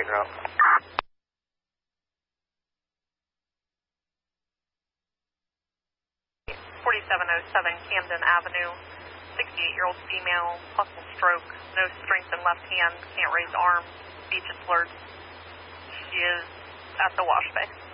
route. 4707 Camden Avenue, 68-year-old female, possible stroke, no strength in left hand, can't raise arms, speech is slurred. She is at the wash bay.